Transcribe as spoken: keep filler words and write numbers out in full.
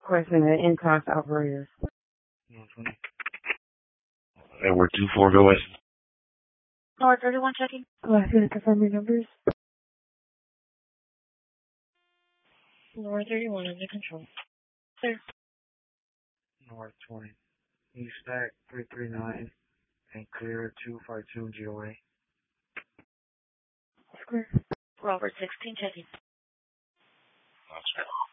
Question at Intox operator. Edward two four, go ahead. North thirty-one checking. Go ahead and confirm your numbers. North thirty-one under control. Clear. North twenty. East Stack three three nine and clear two five two G O A. Square. Robert sixteen checking. That's good.